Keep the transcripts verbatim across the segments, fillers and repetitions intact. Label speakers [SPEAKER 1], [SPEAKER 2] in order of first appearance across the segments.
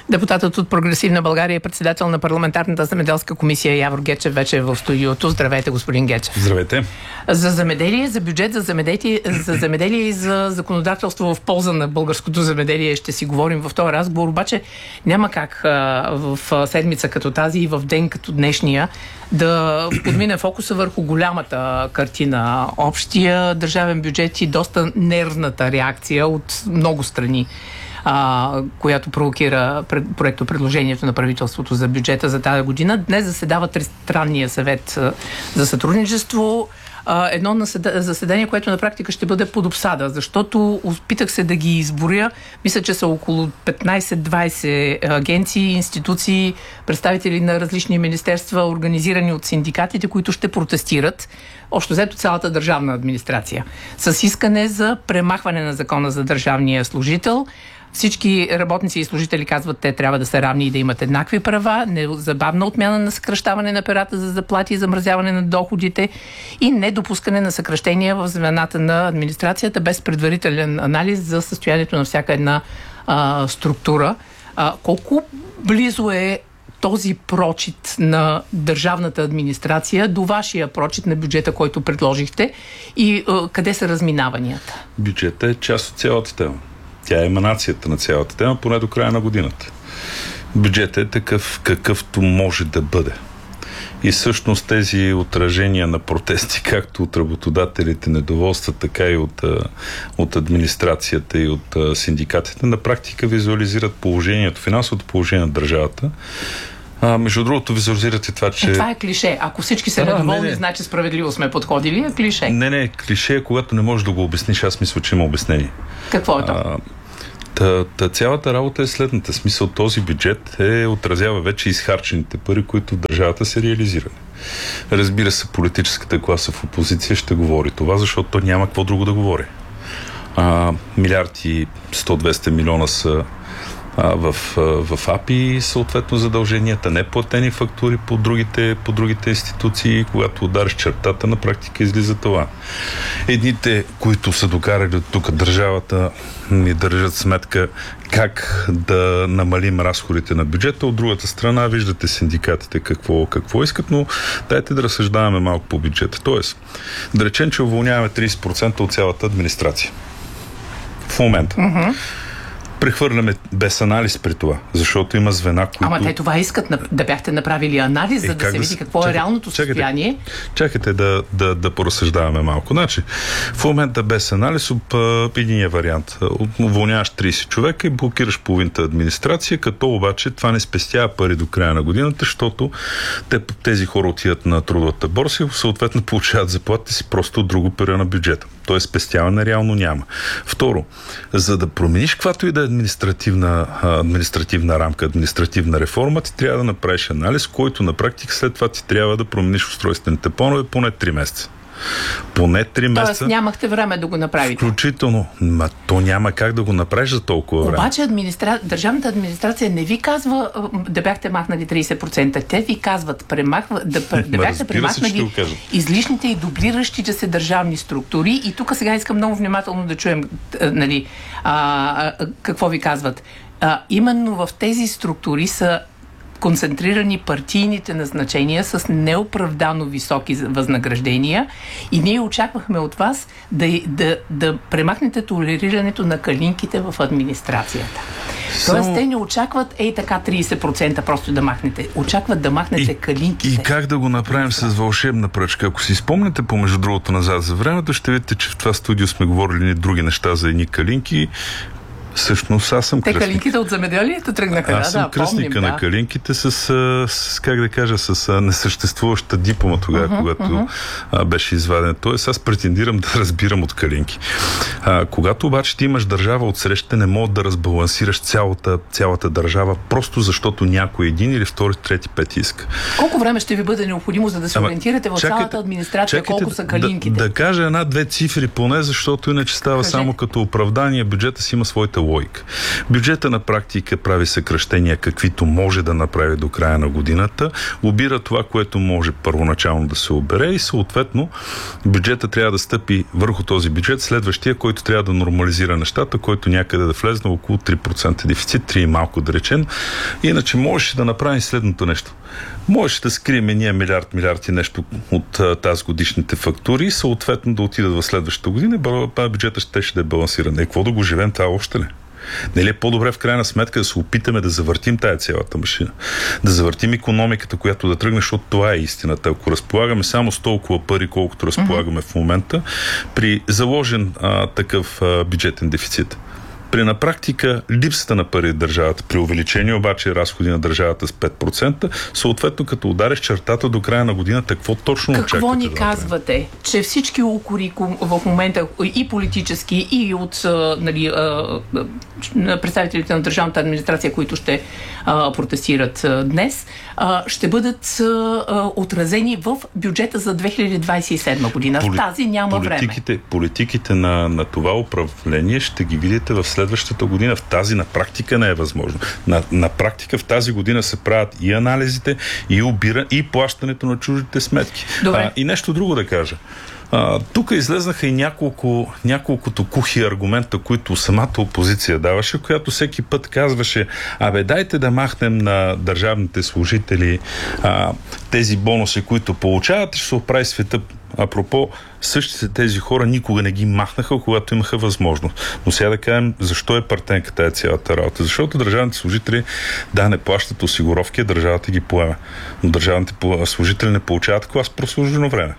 [SPEAKER 1] Депутатът от Прогресивна България и председател на парламентарната земеделска комисия Явор Гечев вече е в студиото. Здравейте, господин Гечев.
[SPEAKER 2] Здравейте.
[SPEAKER 1] За земеделие, за бюджет, за земеделие, за земеделие и за законодателство в полза на българското земеделие ще си говорим в този разговор, обаче няма как а, в седмица като тази и в ден като днешния да подмине фокуса върху голямата картина. Общия държавен бюджет и доста нервната реакция от много страни, а, която провокира пред, проекто предложението на правителството за бюджета за тази година. Днес заседава Тристранния съвет а, за сътрудничество. А, едно заседание, което на практика ще бъде под обсада, защото опитах се да ги изборя. Мисля, че са около петнайсет-двайсет агенции, институции, представители на различни министерства, организирани от синдикатите, които ще протестират. Общо взето цялата държавна администрация. С искане за премахване на закона за държавния служител. Всички работници и служители казват, те трябва да са равни и да имат еднакви права, незабавна отмяна на съкращаване на перата за заплати и замразяване на доходите и недопускане на съкращения в звената на администрацията без предварителен анализ за състоянието на всяка една а, структура. А, колко близо е този прочит на държавната администрация до вашия прочит на бюджета, който предложихте, и а, къде са разминаванията?
[SPEAKER 2] Бюджетът е част от цялата тема. Тя е еманацията на цялата тема, поне до края на годината. Бюджетът е такъв, какъвто може да бъде. И всъщност тези отражения на протести, както от работодателите, недоволства, така и от, от администрацията и от синдикатите, на практика визуализират положението, финансовото положение на държавата. А, между другото, визуализирате това, че...
[SPEAKER 1] Е, това е клише. Ако всички са недоволни, значи справедливо сме подходили, е клише.
[SPEAKER 2] Не, не, клише е, когато не можеш да го обясниш. Аз мисля, че има обяснение.
[SPEAKER 1] Какво е то?
[SPEAKER 2] А, та, та, цялата работа е следната. Смисъл, този бюджет е, отразява вече изхарчените пари, които в държавата са реализирани. Разбира се, политическата класа в опозиция ще говори това, защото то няма какво друго да говори. А, милиард и сто-двеста милиона са В, в АПИ, съответно задълженията, неплатени фактури по другите, по другите институции. Когато удариш чертата, на практика излиза това. Едните, които са докарали от тук държавата, ни държат сметка как да намалим разходите на бюджета. От другата страна виждате синдикатите какво, какво искат, но дайте да разсъждаваме малко по бюджета. Тоест, да речем, че уволняваме трийсет процента от цялата администрация. В момента. Mm-hmm. Прехвърляме без анализ при това, защото има звена, които...
[SPEAKER 1] Ама те това искат да бяхте направили анализ, е, за да се да види какво чакайте, е реалното състояние.
[SPEAKER 2] Чакайте, чакайте да, да, да поразсъждаваме малко. Значи, в момента без анализ единия вариант. Уволняваш трийсет човека и блокираш половината администрация, като обаче това не спестява пари до края на годината, защото те, тези хора отиват на трудовата борса и съответно получават заплатите си просто от друго период на бюджета. Тоест спестяване реално няма. Второ, за да промениш каквато и да е административна, административна рамка, административна реформа, ти трябва да направиш анализ, който на практика след това ти трябва да промениш устройствените планове поне три месеца. Поне три месеца.
[SPEAKER 1] Тоест нямахте време да го направите.
[SPEAKER 2] Включително. Ма то няма как да го направиш за толкова време.
[SPEAKER 1] Обаче администра... държавната администрация не ви казва да бяхте махнали трийсет процента. Те ви казват премахва... да, да бяхте премахнали излишните и дублиращите се държавни структури. И тук сега искам много внимателно да чуем нали, а, какво ви казват. А, именно в тези структури са концентрирани партийните назначения с неоправдано високи възнаграждения и ние очаквахме от вас да, да, да премахнете толерирането на калинките в администрацията. Тоест, Само... те не очакват ей така трийсет процента просто да махнете. Очакват да махнете
[SPEAKER 2] и,
[SPEAKER 1] калинките.
[SPEAKER 2] И как да го направим с вълшебна пръчка? Ако си спомняте, помежду другото назад за времето, ще видите, че в това студио сме говорили други неща за едни калинки. Всъщност аз съм кръстник.
[SPEAKER 1] Те калинките от земеделието тръгнаха.
[SPEAKER 2] Аз съм
[SPEAKER 1] да,
[SPEAKER 2] кръстника
[SPEAKER 1] помним,
[SPEAKER 2] на
[SPEAKER 1] да.
[SPEAKER 2] калинките с, с, как да кажа, с несъществуваща диплома тогава, uh-huh, когато uh-huh. А, беше изваден. Тоест аз претендирам да разбирам от калинки. А, когато обаче ти имаш държава отсреща, не мога да разбалансираш цялата, цялата държава, просто защото някой един или втори, трети, пети иска.
[SPEAKER 1] Колко време ще ви бъде необходимо, за да се Ама, ориентирате в чакайте, цялата администрация,
[SPEAKER 2] чакайте,
[SPEAKER 1] колко са калинките?
[SPEAKER 2] Да, да кажа една-две цифри поне, защото иначе става Кажете. само като оправдание. Бюджета си има своите логика. Бюджета на практика прави съкращения, каквито може да направи до края на годината, обира това, което може първоначално да се обере и съответно бюджета трябва да стъпи върху този бюджет, следващия, който трябва да нормализира нещата, който някъде да влезне около три процента дефицит, три и малко да речем. Иначе можеше да направим следното нещо. Можеше да скрием ние милиард, милиард и нещо от а, тази годишните фактури и съответно да отидат в следващата година, бюджета ще, ще да е балансиран. Е, какво да го живеем това още ли? Не ли е по-добре в крайна сметка да се опитаме да завъртим тая цялата машина? Да завъртим икономиката, която да тръгне, защото това е истината. Ако разполагаме само с толкова пари, колкото разполагаме в момента, при заложен а, такъв а, бюджетен дефицит, при на практика липсата на пари в държавата, при увеличение обаче разходи на държавата с пет процента, съответно като удариш чертата до края на годината, какво точно очаквате?
[SPEAKER 1] Какво ни
[SPEAKER 2] да
[SPEAKER 1] казвате? Направим? Че всички укори в момента и политически, и от нали, представителите на държавната администрация, които ще а, протестират а, днес, а, ще бъдат а, отразени в бюджета за две хиляди двадесет и седма година. Поли... В тази няма
[SPEAKER 2] политиките,
[SPEAKER 1] време.
[SPEAKER 2] Политиките на, на това управление ще ги видите в следващата година. В тази на практика не е възможно. На, на практика в тази година се правят и анализите, и обира, и плащането на чуждите сметки. А, и нещо друго да кажа. А, тук излезнаха и няколко, няколкото кухи аргумента, които самата опозиция даваше, която всеки път казваше: абе, дайте да махнем на държавните служители а, тези бонуси, които получават, ще се оправи света. Апропо, същите тези хора никога не ги махнаха, когато имаха възможност. Но сега да кажем, защо е партенка тая цялата работа? Защото държавните служители, да, не плащат осигуровки, държавата ги поема. Но държавните служители не получават клас прослужено време.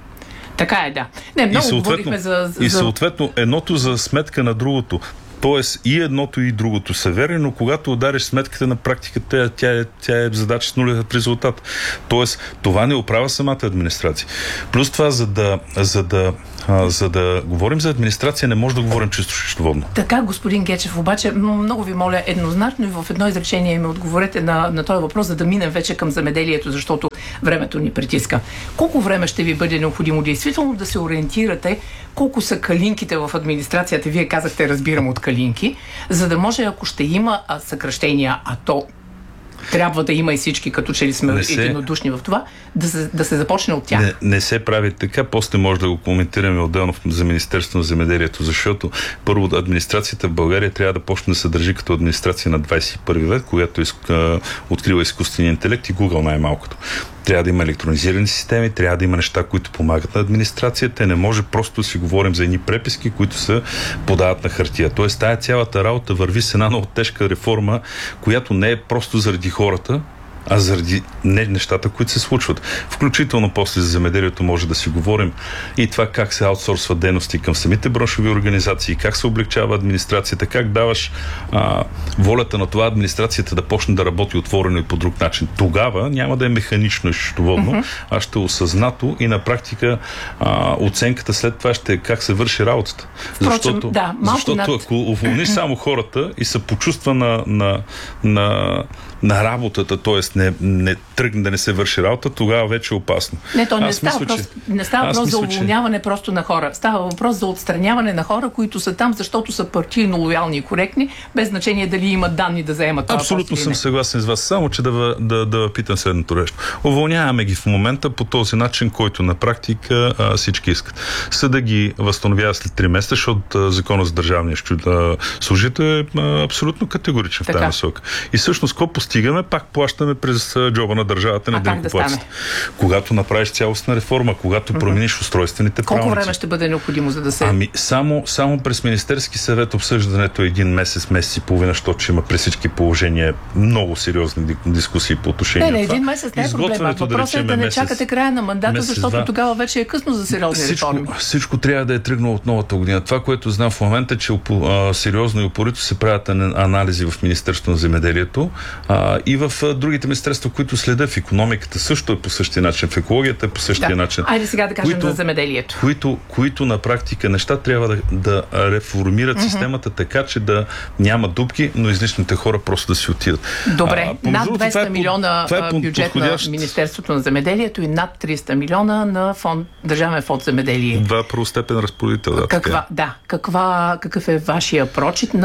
[SPEAKER 1] Така е, да. Не, много говорихме за, за...
[SPEAKER 2] И съответно, едното за сметка на другото. Тоест и едното и другото са верни, но когато удариш сметката на практика, тя, тя, е, тя е задача с нулев резултат. Тоест, това не оправя самата администрация. Плюс това, за да, за да, а, за да говорим за администрация, не може да говорим чисто счетоводно.
[SPEAKER 1] Така, господин Гечев, обаче, много ви моля еднозначно и в едно изречение ми отговорете на, на този въпрос, за да минем вече към земеделието, защото времето ни притиска. Колко време ще ви бъде необходимо действително да се ориентирате колко са калинките в администрацията? Вие казахте, разбирам от калинки, за да може, ако ще има съкращения, а то трябва да има и всички, като че ли сме се, единодушни в това, да се, да се започне от тях.
[SPEAKER 2] Не, не се прави така, после може да го коментираме отделно за Министерството на земеделието, защото първо администрацията в България трябва да почне да се държи като администрация на двадесет и първи век, която иска, открива изкуствения интелект и Google най-малкото. Трябва да има електронизирани системи, трябва да има неща, които помагат на администрацията. Не може просто да си говорим за едни преписки, които се подават на хартия. Тоест, тая цялата работа върви с една много тежка реформа, която не е просто заради хората, а заради не, нещата, които се случват. Включително после за земеделието може да си говорим и това как се аутсорсва дейности към самите браншови организации, как се облегчава администрацията, как даваш а, волята на това администрацията да почне да работи отворено и по друг начин. Тогава няма да е механично и счетоводно, mm-hmm. а ще е осъзнато и на практика а, оценката след това ще е как се върши работата.
[SPEAKER 1] Впрочем, защото, да,
[SPEAKER 2] защото над... ако уволниш само хората и се почувства на, на, на, на работата, т.е. Не, не тръгне да не се върши работа, тогава вече е опасно.
[SPEAKER 1] Не, то не става, мисля, просто, не става въпрос за уволняване че... просто на хора. Става въпрос за отстраняване на хора, които са там, защото са партийно лоялни и коректни, без значение дали имат данни да заемат това.
[SPEAKER 2] Абсолютно съм съгласен с вас. Само, че да, да, да питам следното нещо. Уволняваме ги в момента по този начин, който на практика а, всички искат. Съда ги възстановява след три месеца, защото а, закона за държавния служител е а, абсолютно категоричен в тази насока. И всъщност, какво постигаме? Пак плащаме през джоба на държавата на данъкоплатците. Да, когато направиш цялостна реформа, когато uh-huh. промениш устройствените
[SPEAKER 1] правилници.
[SPEAKER 2] Колко
[SPEAKER 1] време ще бъде необходимо, за да се...
[SPEAKER 2] Ами, само, само през Министерски съвет обсъждането е един месец, месец и половина, защото има при всички положения много сериозни дискусии по отношение
[SPEAKER 1] не,
[SPEAKER 2] на
[SPEAKER 1] не,
[SPEAKER 2] това.
[SPEAKER 1] един месец не е проблема. Въпросът е да не чакате края на мандата, месец, защото два. Тогава вече е късно за сериозни
[SPEAKER 2] всичко,
[SPEAKER 1] реформи.
[SPEAKER 2] Всичко трябва да е тръгнало от новата година. Това, което знам в момента, че а, сериозно и упорито се правят анализи в Министерството на земеделието а, и в а, другите министерства, които следят в икономиката, също е по същия начин, в екологията е по същия
[SPEAKER 1] да.
[SPEAKER 2] начин.
[SPEAKER 1] Айде сега да кажем
[SPEAKER 2] които,
[SPEAKER 1] за земеделието.
[SPEAKER 2] Които, които на практика неща трябва да, да реформират mm-hmm. системата така, че да няма дупки, но излишните хора просто да си отидат.
[SPEAKER 1] Добре, а, над двеста
[SPEAKER 2] е,
[SPEAKER 1] милиона
[SPEAKER 2] е
[SPEAKER 1] бюджет
[SPEAKER 2] подходящ...
[SPEAKER 1] на Министерството на земеделието и над триста милиона на фонд, Държавен фонд земеделие.
[SPEAKER 2] Два първостепен разпоредител. Да,
[SPEAKER 1] Каква, да, каква, какъв е вашия прочит на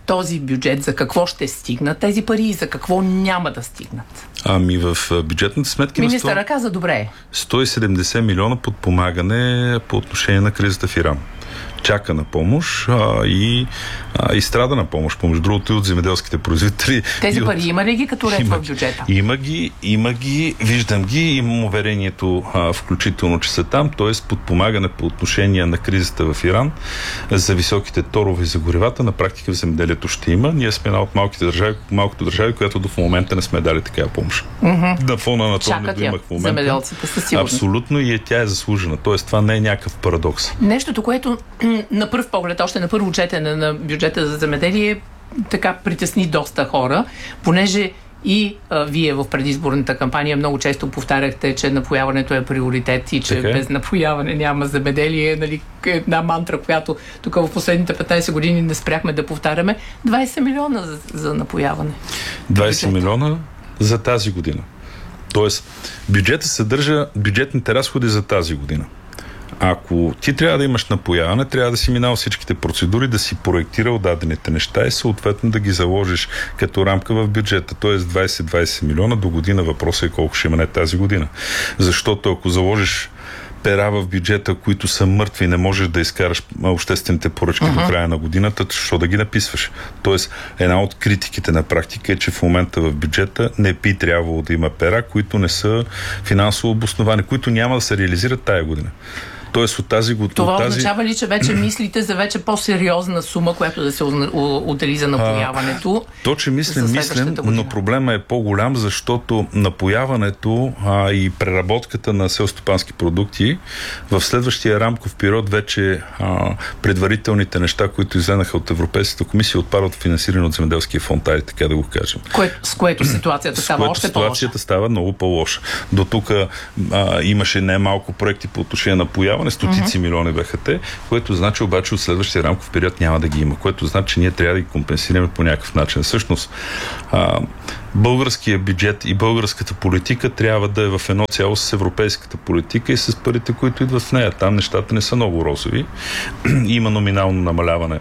[SPEAKER 1] този бюджет, за какво ще стигнат тези пари и за какво няма да стигнат?
[SPEAKER 2] Ами в бюджетните сметки
[SPEAKER 1] Министъра каза, добре.
[SPEAKER 2] сто и седемдесет милиона подпомагане по отношение на кризата в Иран. Чака на помощ а, и, а, и страда на помощ, помежду другото и от земеделските производители.
[SPEAKER 1] Тези
[SPEAKER 2] от...
[SPEAKER 1] пари има ли ги като ред
[SPEAKER 2] има,
[SPEAKER 1] в бюджета?
[SPEAKER 2] Има ги, има ги, виждам ги, имам уверението а, включително, че са там, т.е. подпомагане по отношение на кризата в Иран за високите торове за горивата, на практика в земеделието ще има. Ние сме една от малките държави, малкото държави, която до в момента не сме дали такава помощ.
[SPEAKER 1] Mm-hmm.
[SPEAKER 2] На фона на това
[SPEAKER 1] Чакат
[SPEAKER 2] не имах в момента.
[SPEAKER 1] Земеделците със сигурност.
[SPEAKER 2] Абсолютно, и е, тя е заслужена. Т.е. това не е някакъв парадокс.
[SPEAKER 1] Нещото, което на пръв поглед, още на първо четене на бюджета за земеделие, така притесни доста хора, понеже и а, вие в предизборната кампания много често повтаряхте, че напояването е приоритет и че
[SPEAKER 2] така
[SPEAKER 1] без напояване няма земеделие. Нали, една мантра, която тук в последните петнайсет години не спряхме да повтаряме. двайсет милиона за, за напояване.
[SPEAKER 2] двайсет милиона за тази година. Тоест, бюджета съдържа бюджетните разходи за тази година. Ако ти трябва да имаш напояване, трябва да си минал всичките процедури, да си проектирал дадените неща и съответно да ги заложиш като рамка в бюджета. Т.е. двайсет милиона до година. Въпросът е колко ще мине тази година. Защото ако заложиш пера в бюджета, които са мъртви, не можеш да изкараш обществените поръчки uh-huh. до края на годината, защо да ги написваш? Тоест, една от критиките на практика е, че в момента в бюджета не би трябвало да има пера, които не са финансово обосновани, които няма да се реализират тая година. Тоест от тази година.
[SPEAKER 1] Това
[SPEAKER 2] тази...
[SPEAKER 1] означава ли, че вече мислите за вече по-сериозна сума, която да се отдели за напояването?
[SPEAKER 2] А, то, че мислим, мислим, но проблема е по-голям, защото напояването а, и преработката на селскостопански продукти в следващия рамков период вече а, предварителните неща, които изленаха от Европейската комисия, отпадат финансирани от земеделския фонд, ай, така да го кажем.
[SPEAKER 1] Кое, с което ситуацията става
[SPEAKER 2] което
[SPEAKER 1] още
[SPEAKER 2] ситуацията
[SPEAKER 1] по-лоша.
[SPEAKER 2] Ситуацията става много по-лоша. До тук имаше немалко проекти по отношение на напояване, стотици uh-huh. милиони бяха те, което значи обаче от следващия рамков период няма да ги има, което значи, че ние трябва да ги компенсираме по някакъв начин. Всъщност, а, българския бюджет и българската политика трябва да е в едно цяло с европейската политика и с парите, които идват в нея. Там нещата не са много розови. Има номинално намаляване.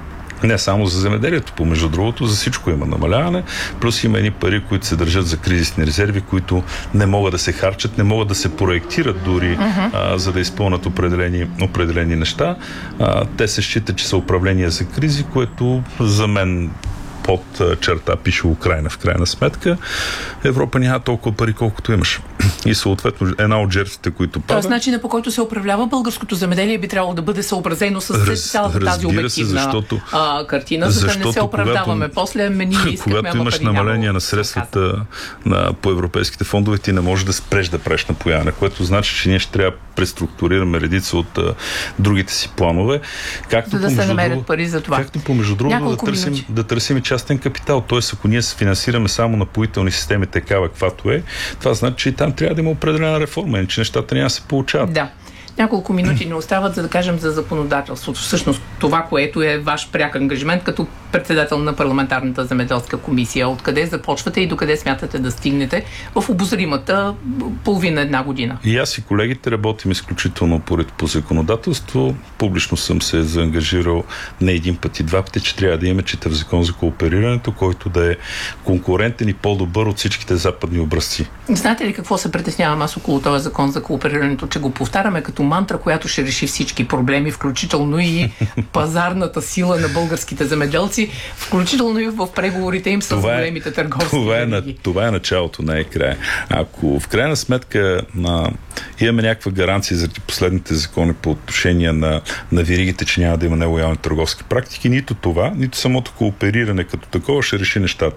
[SPEAKER 2] Не само за земеделието, помежду другото, за всичко има намаляване, плюс има едни пари, които се държат за кризисни резерви, които не могат да се харчат, не могат да се проектират дори, uh-huh. а, за да изпълнят определени, определени неща. А, те се считат, че са управление за кризи, което за мен под черта пише Украйна в крайна сметка. Европа няма толкова пари, колкото имаш. И съответно една от жертвите, които пада...
[SPEAKER 1] Тоест, начинът, по който се управлява българското земеделие, би трябвало да бъде съобразено с Раз, цялата тази обективна се, защото, а, картина, за да не се оправдаваме.
[SPEAKER 2] Когато,
[SPEAKER 1] После ме ние искахме,
[SPEAKER 2] когато имаш
[SPEAKER 1] пари,
[SPEAKER 2] намаление на средствата на, по европейските фондове, ти не можеш да спреш да преш напояване, което значи, че ние ще трябва да преструктурираме редица от а, другите си планове. Както
[SPEAKER 1] да се намерят друго, пари за това.
[SPEAKER 2] Както помежду другото да търсим, да търсим частен капитал. Т.е. ако ние се финансираме само напоителни системи такава, каквато е, това значи, че и там трябва да има определена реформа, иначе нещата няма да се получават.
[SPEAKER 1] Да. Няколко минути не остават, за да кажем за законодателството. Всъщност това, което е ваш пряк ангажимент като председател на парламентарната земеделска комисия. Откъде започвате и докъде смятате да стигнете в обозримата половина една година?
[SPEAKER 2] И аз и колегите работим изключително поред по законодателство. Публично съм се заангажирал не един път и два пъти, че трябва да имаме читав закон за кооперирането, който да е конкурентен и по-добър от всичките западни образци.
[SPEAKER 1] Знаете ли какво се притеснявам аз около този закон за кооперирането, че го повтаряме като мантра, която ще реши всички проблеми, включително и пазарната сила на българските земеделци, включително и в преговорите им с това големите е, търговски.
[SPEAKER 2] Това е, на, това е началото, не е края. Ако в крайна сметка на, имаме някаква гаранция заради последните закони по отношение на, на веригите, че няма да има нелоялни търговски практики, нито това, нито самото коопериране като такова ще реши нещата.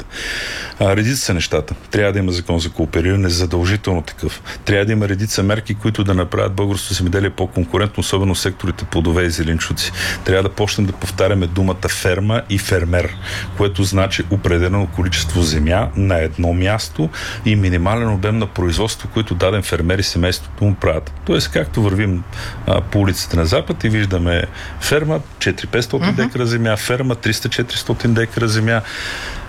[SPEAKER 2] А, редица са нещата. Трябва да има закон за коопериране, задължително такъв. Трябва да има редица мерки, които да направят българското земеделие по-конкурентно, особено в секторите плодове и зеленчуци. Трябва да почнем да повтаряме думата ферма и фермер, което значи определено количество земя на едно място и минимален обем на производство, което даден фермер и семейството му правят. Тоест, както вървим а, по улиците на Запад и виждаме ферма четири-петстотин uh-huh. декара земя, ферма триста-четиристотин декара земя.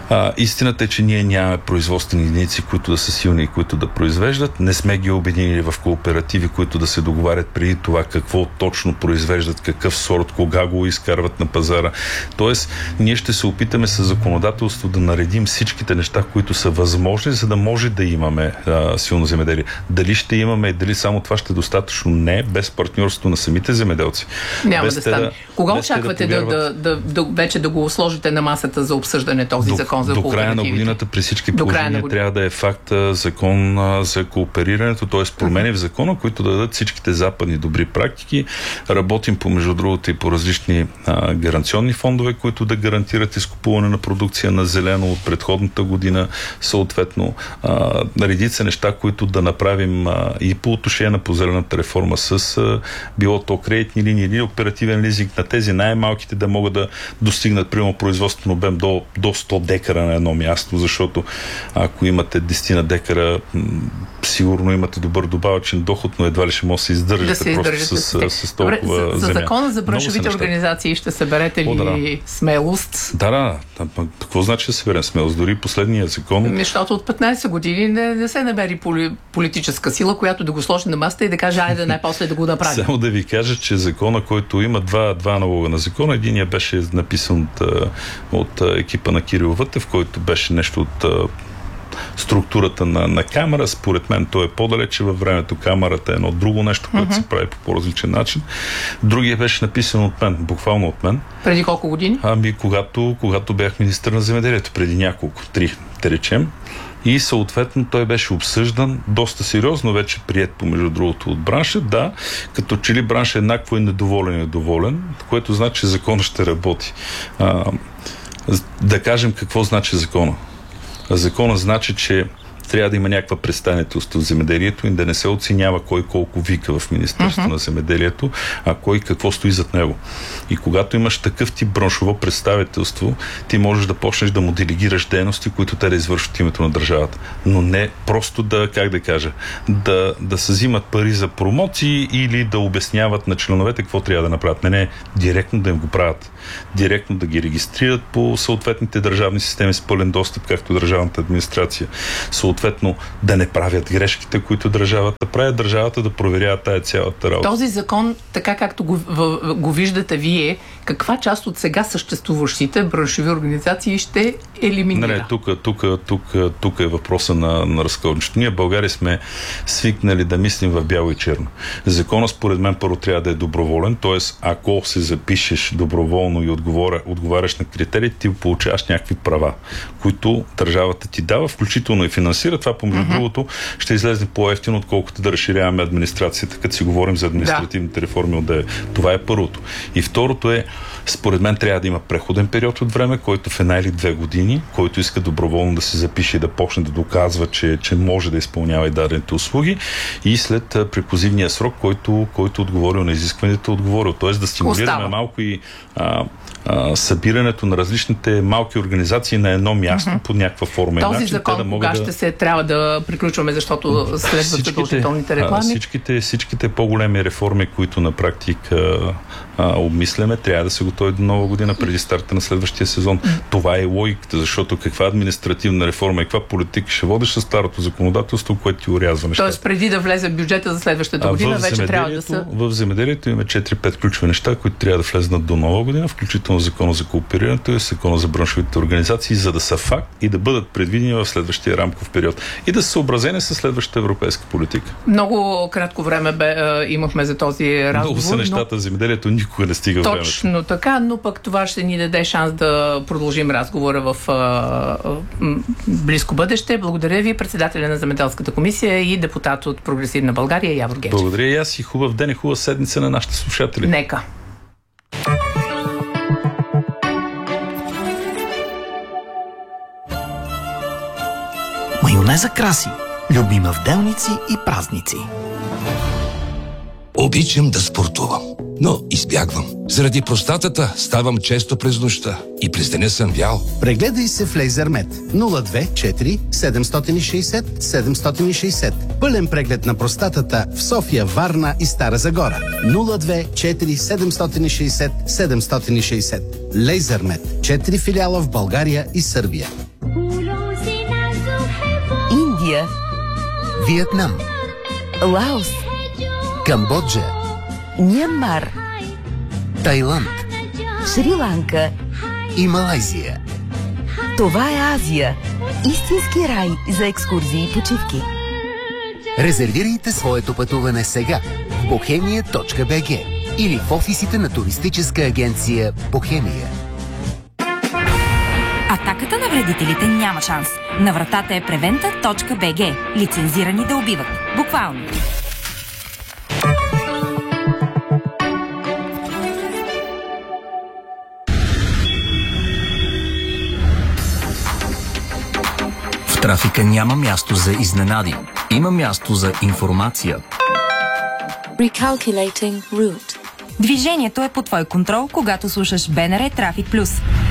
[SPEAKER 2] А, истината е, че ние нямаме производствени единици, които да са силни и които да произвеждат. Не сме ги обединили в кооперативи, които да се договарят преди това какво точно произвеждат, какъв сорт, кога го изкарват на пазара. Тоест, ние ще се опитаме с законодателство да наредим всичките неща, които са възможни, за да може да имаме а, силно земеделие. Дали ще имаме, дали само това ще е достатъчно? Не, без партньорство на самите земеделци.
[SPEAKER 1] Няма
[SPEAKER 2] без
[SPEAKER 1] да стане. Да, Кога очаквате да, да, да, да, вече да го сложите на масата за обсъждане този
[SPEAKER 2] до,
[SPEAKER 1] закон за
[SPEAKER 2] до
[SPEAKER 1] кооперативите?
[SPEAKER 2] До края на годината при всички положения трябва да е факт закон а, за кооперирането, т.е. промени в закона, които да дадат всичките западни добри практики. Работим по между другото и по различни а, гаранционни фондове, които да гарантират изкупуване на продукция на зелено от предходната година, съответно а, редица неща, които да направим а, и по отношение на позелената реформа с а, било то кредитни линии или оперативен лизинг на тези най-малките да могат да достигнат примерно производствен обем до, до сто декара на едно място, защото ако имате десет на декара, м- сигурно имате добър добавъчен доход, но едва ли ще може да се издържате, да се просто с, с, с толкова
[SPEAKER 1] Добре, за,
[SPEAKER 2] земя.
[SPEAKER 1] За закона за браншовите организации ще съберете ли О, да. смелост?
[SPEAKER 2] Да, да. Какво значи да съберем смелост? Дори последния закон...
[SPEAKER 1] Защото от петнайсет години не, не се намери поли, политическа сила, която да го сложи на масата и да каже, айде най-после да го направи.
[SPEAKER 2] Само да ви кажа, че закона, който има два, два налога на закона, единия беше написан от, от екипа на Кирил Вътев, който беше нещо от структурата на, на камера. Според мен той е по-далече във времето. Камерата е едно друго нещо, което uh-huh. се прави по по-различен начин. Другия беше написан от мен, буквално от мен.
[SPEAKER 1] Преди колко години?
[SPEAKER 2] Ами, когато, когато бях министър на земеделието, преди няколко, три, да речем. И съответно той беше обсъждан доста сериозно, вече приет помежду другото от бранша. Да, като че ли бранша еднакво е недоволен и недоволен, което значи, че законът ще работи. А, да кажем какво значи закона. Закона значи, че трябва да има някаква представителство в земеделието и да не се оценява кой колко вика в Министерството uh-huh. на земеделието, а кой какво стои зад него. И когато имаш такъв тип браншово представителство, ти можеш да почнеш да му делегираш дейности, които те да извършват името на държавата. Но не просто да, как да кажа, да, да се взимат пари за промоции или да обясняват на членовете какво трябва да направят. Не, не, директно да им го правят. Директно да ги регистрират по съответните държавни системи с пълен достъп, както държавната администрация. Съответно да не правят грешките, които държавата прави, държавата да проверява тая цялата работа.
[SPEAKER 1] Този закон, така както го, в, го виждате вие, каква част от сега съществуващите браншови организации ще елиминира?
[SPEAKER 2] Не, тук, тук, тук, тук е въпроса на, на разковничето. Ние в България сме свикнали да мислим в бяло и черно. Законът според мен първо трябва да е доброволен, т.е. ако се запишеш доброволно и отговоря, отговаряш на критериите, ти получаваш някакви права, които държавата ти дава, включително и финансира. Това, помежду uh-huh. другото, ще излезе по-евтино, отколкото да разширяваме администрацията, като си говорим за административните да. реформи от ДЕ. Това е първото. И второто е, според мен трябва да има преходен период от време, който в една или две години, който иска доброволно да се запише и да почне да доказва, че, че може да изпълнява и дадените услуги, и след преклузивния срок, който, който отговорил на изискванията, отговорил. Тоест да стимулираме Остава. малко и а, а, събирането на различните малки организации на едно място uh-huh. под някаква форма.
[SPEAKER 1] Този
[SPEAKER 2] начин,
[SPEAKER 1] закон
[SPEAKER 2] да
[SPEAKER 1] кога ще
[SPEAKER 2] да... се
[SPEAKER 1] трябва да приключваме, защото следват задължителните реклами?
[SPEAKER 2] Всичките, всичките по-големи реформи, които на практика а, обмисляме, трябва да се готови до нова година, преди старта на следващия сезон. Това е логиката, защото каква административна реформа и каква политика ще водиш със старото законодателство, което ти урязва нещата.
[SPEAKER 1] Тоест преди да влезе бюджета за следващата година, вече трябва да са...
[SPEAKER 2] В земеделието имаме четири-пет ключови неща, които трябва да влезнат до нова година, включително закона за кооперирането и закона за браншовите организации, за да са факт и да бъдат предвидени в следващия рамков период и да са съобразени с следващата европейска политика.
[SPEAKER 1] Много кратко време бе, имахме за този разговор.
[SPEAKER 2] Много са нещата в земеделието, никога не стига времето.
[SPEAKER 1] Точно така, но пък това ще ни даде шанс да продължим разговора в а, а, близко бъдеще. Благодаря ви, председателя на Земеделската комисия и депутат от Прогресивна България Явор Гечев.
[SPEAKER 2] Благодаря и аз и хубав ден и хубава седмица на нашите слушатели.
[SPEAKER 1] Нека.
[SPEAKER 3] Майонеза краси. Любима в делници и празници.
[SPEAKER 4] Обичам да спортувам, но избягвам. Заради простатата ставам често през нощта и през деня съм вял.
[SPEAKER 3] Прегледай се в Лейзермет нула две четири седем шест нула седем шест нула. Пълен преглед на простатата в София, Варна и Стара Загора. нула две четири седем шест нула седем шест нула. Лейзермет. Четири филиала в България и Сърбия.
[SPEAKER 5] Индия,
[SPEAKER 3] Виетнам,
[SPEAKER 5] Лаос,
[SPEAKER 3] Камбоджа,
[SPEAKER 5] Мянмар,
[SPEAKER 3] Тайланд
[SPEAKER 5] Шри-Ланка.
[SPEAKER 3] и Малайзия.
[SPEAKER 5] Това е Азия. Истински рай за екскурзии и почивки.
[SPEAKER 3] Резервирайте своето пътуване сега в бохемия точка би джи или в офисите на туристическа агенция Бохемия.
[SPEAKER 6] Атаката на вредителите няма шанс. На вратата е превента точка би джи. Лицензирани да убиват. Буквално.
[SPEAKER 7] В трафика няма място за изненади. Има място за информация.
[SPEAKER 8] Recalculating route.
[SPEAKER 6] Движението е под твой контрол, когато слушаш БНР Трафик Плюс.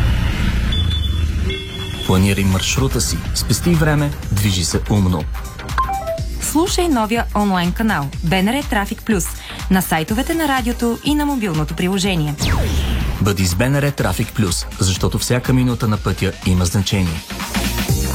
[SPEAKER 7] Планирай маршрута си, спести време, движи се умно.
[SPEAKER 6] Слушай новия онлайн канал БНР Трафик Плюс на сайтовете на радиото и на мобилното приложение.
[SPEAKER 7] Бъди с БНР Трафик Плюс, защото всяка минута на пътя има значение.